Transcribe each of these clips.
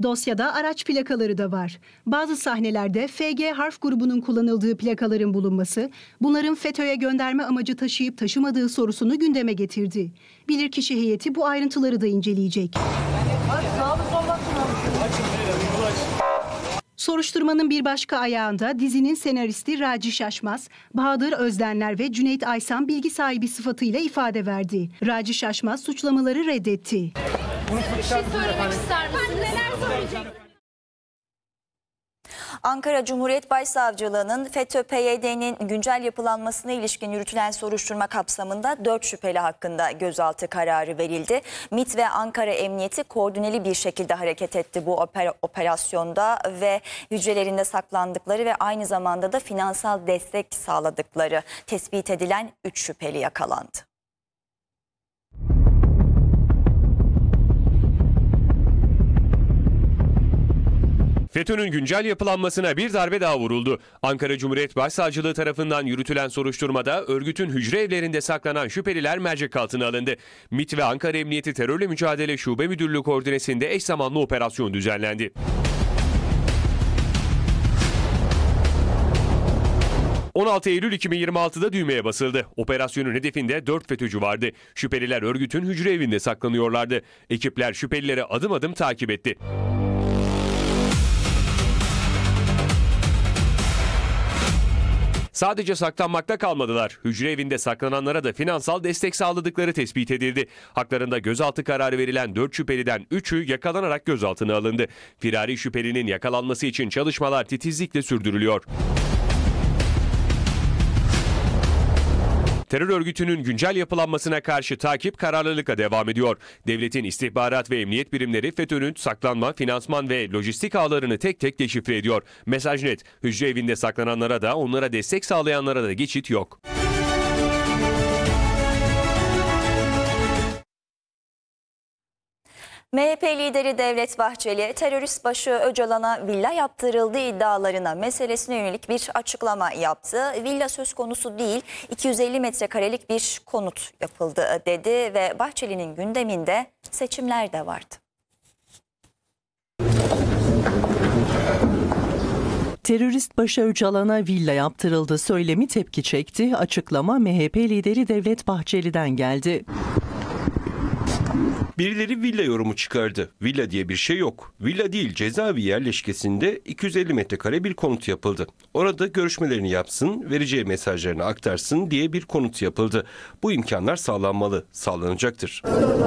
Dosyada araç plakaları da var. Bazı sahnelerde FG harf grubunun kullanıldığı plakaların bulunması, bunların FETÖ'ye gönderme amacı taşıyıp taşımadığı sorusunu gündeme getirdi. Bilirkişi heyeti bu ayrıntıları da inceleyecek. Soruşturmanın bir başka ayağında dizinin senaristi Raci Şaşmaz, Bahadır Özdenler ve Cüneyt Aysan bilgi sahibi sıfatıyla ifade verdi. Raci Şaşmaz suçlamaları reddetti. Bir şey söylemek ister misiniz? Neler söyleyecek? Ankara Cumhuriyet Başsavcılığı'nın FETÖ-PYD'nin güncel yapılanmasına ilişkin yürütülen soruşturma kapsamında 4 şüpheli hakkında gözaltı kararı verildi. MİT ve Ankara Emniyeti koordineli bir şekilde hareket etti bu operasyonda ve hücrelerinde saklandıkları ve aynı zamanda da finansal destek sağladıkları tespit edilen 3 şüpheli yakalandı. FETÖ'nün güncel yapılanmasına bir darbe daha vuruldu. Ankara Cumhuriyet Başsavcılığı tarafından yürütülen soruşturmada örgütün hücre evlerinde saklanan şüpheliler mercek altına alındı. MİT ve Ankara Emniyeti Terörle Mücadele Şube Müdürlüğü koordinesinde eş zamanlı operasyon düzenlendi. 16 Eylül 2026'da düğmeye basıldı. Operasyonun hedefinde 4 FETÖ'cü vardı. Şüpheliler örgütün hücre evinde saklanıyorlardı. Ekipler şüphelileri adım adım takip etti. Sadece saklanmakta kalmadılar. Hücre evinde saklananlara da finansal destek sağladıkları tespit edildi. Haklarında gözaltı kararı verilen 4 şüpheliden 3'ü yakalanarak gözaltına alındı. Firari şüphelinin yakalanması için çalışmalar titizlikle sürdürülüyor. Terör örgütünün güncel yapılanmasına karşı takip kararlılıkla devam ediyor. Devletin istihbarat ve emniyet birimleri FETÖ'nün saklanma, finansman ve lojistik ağlarını tek tek deşifre ediyor. Mesaj net, hücre evinde saklananlara da onlara destek sağlayanlara da geçit yok. MHP lideri Devlet Bahçeli, terörist başı Öcalan'a villa yaptırıldığı iddialarına meselesine yönelik bir açıklama yaptı. Villa söz konusu değil, 250 metrekarelik bir konut yapıldı dedi ve Bahçeli'nin gündeminde seçimler de vardı. Terörist başı Öcalan'a villa yaptırıldı söylemi tepki çekti. Açıklama MHP lideri Devlet Bahçeli'den geldi. Birileri villa yorumu çıkardı. Villa diye bir şey yok. Villa değil, cezaevi yerleşkesinde 250 metrekare bir konut yapıldı. Orada görüşmelerini yapsın, vereceği mesajlarını aktarsın diye bir konut yapıldı. Bu imkanlar sağlanmalı, sağlanacaktır.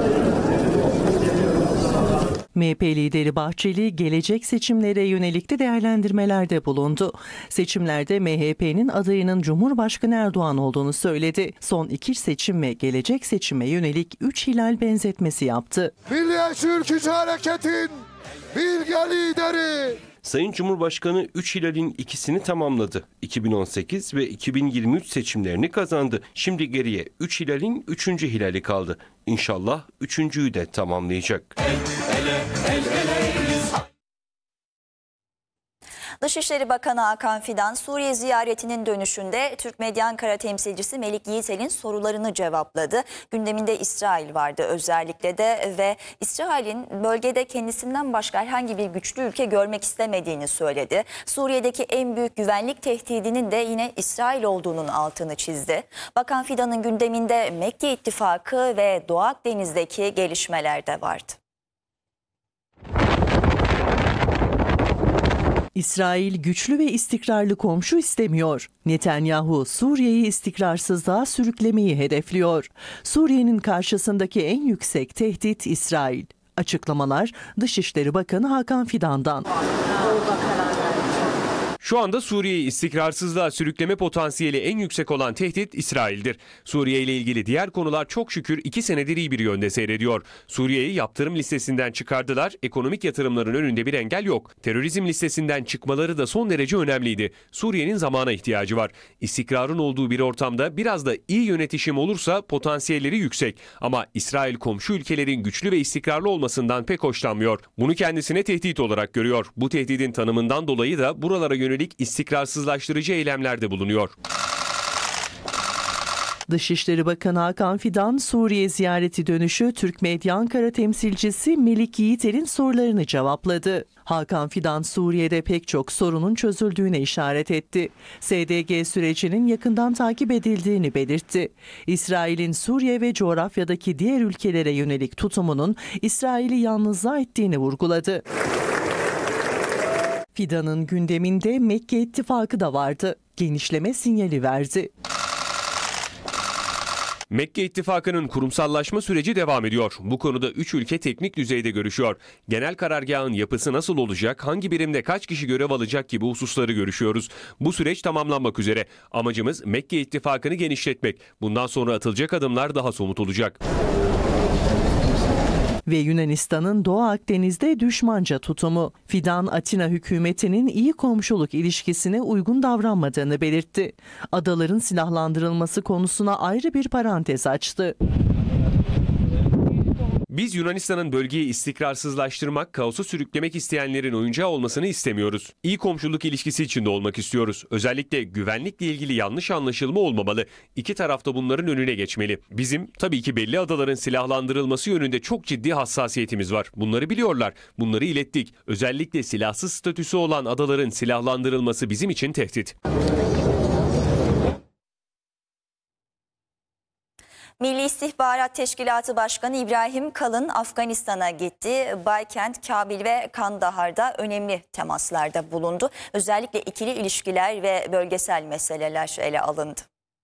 MHP lideri Bahçeli gelecek seçimlere yönelik de değerlendirmelerde bulundu. Seçimlerde MHP'nin adayının Cumhurbaşkanı Erdoğan olduğunu söyledi. Son 2 seçim ve gelecek seçime yönelik 3 hilal benzetmesi yaptı. Milliyetçi Ülkücü Hareket'in bilge lideri. Sayın Cumhurbaşkanı 3 hilalin ikisini tamamladı. 2018 ve 2023 seçimlerini kazandı. Şimdi geriye 3 hilalin 3. hilali kaldı. İnşallah 3.'yü de tamamlayacak. Dışişleri Bakanı Hakan Fidan, Suriye ziyaretinin dönüşünde Türk Medya Ankara temsilcisi Melik Yiğitel'in sorularını cevapladı. Gündeminde İsrail vardı özellikle de ve İsrail'in bölgede kendisinden başka herhangi bir güçlü ülke görmek istemediğini söyledi. Suriye'deki en büyük güvenlik tehdidinin de yine İsrail olduğunun altını çizdi. Bakan Fidan'ın gündeminde Mekke İttifakı ve Doğu Akdeniz'deki gelişmeler de vardı. İsrail güçlü ve istikrarlı komşu istemiyor. Netanyahu Suriye'yi istikrarsızlığa sürüklemeyi hedefliyor. Suriye'nin karşısındaki en yüksek tehdit İsrail. Açıklamalar Dışişleri Bakanı Hakan Fidan'dan. Şu anda Suriye'yi istikrarsızlığa sürükleme potansiyeli en yüksek olan tehdit İsrail'dir. Suriye ile ilgili diğer konular çok şükür 2 senedir iyi bir yönde seyrediyor. Suriye'yi yaptırım listesinden çıkardılar, ekonomik yatırımların önünde bir engel yok. Terörizm listesinden çıkmaları da son derece önemliydi. Suriye'nin zamana ihtiyacı var. İstikrarın olduğu bir ortamda biraz da iyi yönetişim olursa potansiyelleri yüksek. Ama İsrail komşu ülkelerin güçlü ve istikrarlı olmasından pek hoşlanmıyor. Bunu kendisine tehdit olarak görüyor. Bu tehdidin tanımından dolayı da buralara yönelik istikrarsızlaştırıcı eylemlerde bulunuyor. Dışişleri Bakanı Hakan Fidan, Suriye ziyareti dönüşü Türk Medya Ankara temsilcisi Melik Yiğiter'in sorularını cevapladı. Hakan Fidan, Suriye'de pek çok sorunun çözüldüğüne işaret etti. SDG sürecinin yakından takip edildiğini belirtti. İsrail'in Suriye ve coğrafyadaki diğer ülkelere yönelik tutumunun İsrail'i yalnızlığa ettiğini vurguladı. Fidan'ın gündeminde Mekke ittifakı da vardı. Genişleme sinyali verdi. Mekke İttifakı'nın kurumsallaşma süreci devam ediyor. Bu konuda 3 ülke teknik düzeyde görüşüyor. Genel karargahın yapısı nasıl olacak, hangi birimde kaç kişi görev alacak gibi hususları görüşüyoruz. Bu süreç tamamlanmak üzere. Amacımız Mekke İttifakı'nı genişletmek. Bundan sonra atılacak adımlar daha somut olacak. Ve Yunanistan'ın Doğu Akdeniz'de düşmanca tutumu. Fidan, Atina hükümetinin iyi komşuluk ilişkisine uygun davranmadığını belirtti. Adaların silahlandırılması konusuna ayrı bir parantez açtı. Biz Yunanistan'ın bölgeyi istikrarsızlaştırmak, kaosu sürüklemek isteyenlerin oyuncağı olmasını istemiyoruz. İyi komşuluk ilişkisi içinde olmak istiyoruz. Özellikle güvenlikle ilgili yanlış anlaşılma olmamalı. İki taraf da bunların önüne geçmeli. Bizim tabii ki belli adaların silahlandırılması yönünde çok ciddi hassasiyetimiz var. Bunları biliyorlar. Bunları ilettik. Özellikle silahsız statüsü olan adaların silahlandırılması bizim için tehdit. Milli İstihbarat Teşkilatı Başkanı İbrahim Kalın Afganistan'a gitti. Baykent, Kabil ve Kandahar'da önemli temaslarda bulundu. Özellikle ikili ilişkiler ve bölgesel meseleler ele alındı.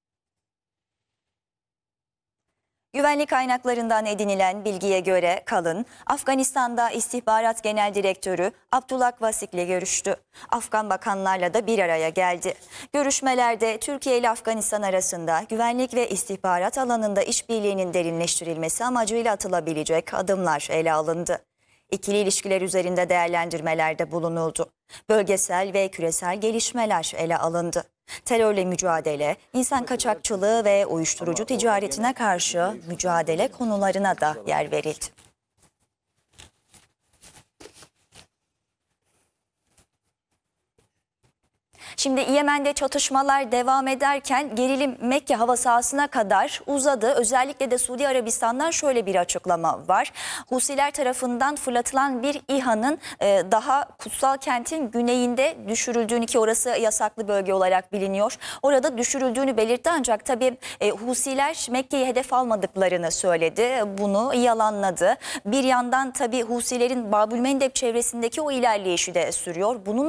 Güvenlik kaynaklarından edinilen bilgiye göre Kalın, Afganistan'da İstihbarat Genel Direktörü Abdullah Vasik'le görüştü. Afgan bakanlarla da bir araya geldi. Görüşmelerde Türkiye ile Afganistan arasında güvenlik ve istihbarat alanında işbirliğinin derinleştirilmesi amacıyla atılabilecek adımlar ele alındı. İkili ilişkiler üzerinde değerlendirmelerde bulunuldu. Bölgesel ve küresel gelişmeler ele alındı. Terörle mücadele, insan kaçakçılığı ve uyuşturucu ticaretine karşı mücadele konularına da yer verildi. Şimdi Yemen'de çatışmalar devam ederken gerilim Mekke hava sahasına kadar uzadı. Özellikle de Suudi Arabistan'dan şöyle bir açıklama var. Husiler tarafından fırlatılan bir İHA'nın daha kutsal kentin güneyinde düşürüldüğünü, ki orası yasaklı bölge olarak biliniyor, orada düşürüldüğünü belirtti, ancak tabii Husiler Mekke'yi hedef almadıklarını söyledi. Bunu yalanladı. Bir yandan tabii Husilerin Babülmendeb çevresindeki o ilerleyişi de sürüyor. Bunun